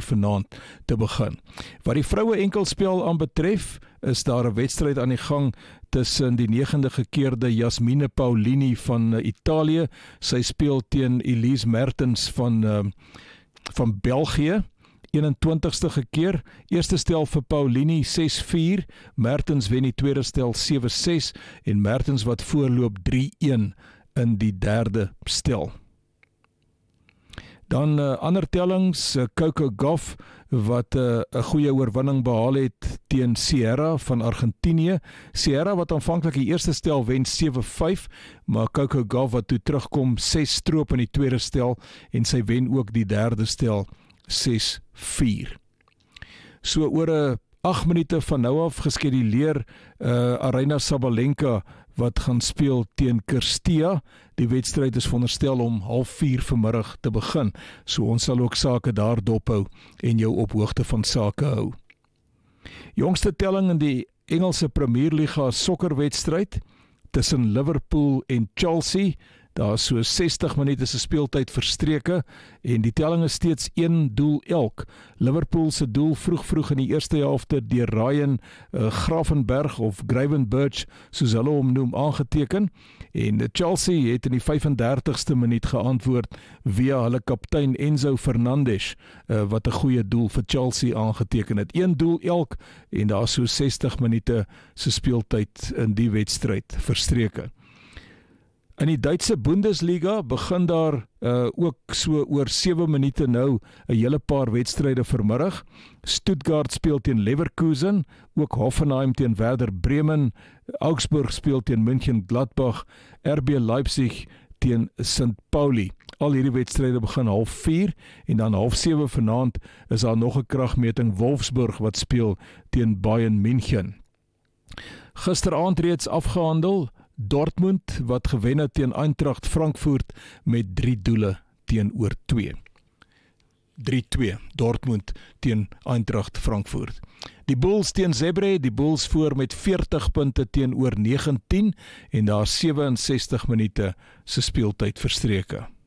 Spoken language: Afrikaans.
vanaand te begin. Wat die vroue enkelspel aanbetref, is daar 'n wedstryd aan die gang tussen die 9de gekeerde Jasmine Paolini van Italië. Sy speel teen Elise Mertens van België. 21ste gekeer, eerste stel vir Paolini 6-4, Mertens wen die tweede stel 7-6 en Mertens wat voorloop 3-1 in die derde stel. Dan ander tellings, Coco Gauff wat 'n goeie oorwinning behaal het teen Sierra van Argentinië. Sierra wat aanvanklik die eerste stel wen 7-5, maar Coco Gauff wat toe terugkom 6 stroop in die tweede stel en sy wen ook die derde stel 6-4. So oor 8 minute van nou af geskeduleer Aryna Sabalenka wat gaan speel teen Kirstea. Die wedstryd is veronderstel om 3:30 vanmiddag te begin. So ons sal ook sake daar dophou en jou op hoogte van sake hou. Jongste telling in die Engelse Premierliga sokkerwedstryd tussen Liverpool en Chelsea. Daar is so 60 minute se speeltyd verstreke en die telling is steeds 1 doel elk. Liverpool se doel vroeg in die eerste helfte deur Ryan Gravenberch of Gravenberch, soos hulle hom noem, aangeteken. En Chelsea het in die 35ste minuut geantwoord via hulle kaptein Enzo Fernandes, wat 'n goeie doel vir Chelsea aangeteken het. 1 doel elk en daar is so 60 minute se speeltyd in die wedstryd verstreke. In die Duitse Bundesliga begin daar ook so oor 7 minute nou 'n hele paar wedstryde vanmiddag. Stuttgart speel teen Leverkusen, ook Hoffenheim teen Werder Bremen, Augsburg speel teen München Gladbach, RB Leipzig teen St. Pauli. Al hierdie wedstryde begin 6:30 en dan 6:30 vanaand is daar nog 'n kragmeting Wolfsburg wat speel teen Bayern München. Gisteraand reeds afgehandel, Dortmund wat gewen het teen Eintracht Frankfurt met 3-2. 3-2, Dortmund teen Eintracht Frankfurt. Die Bulls teen Zebre, die Bulls voor met 40 punte teenoor 19 en daar 67 minute se speeltyd verstreke.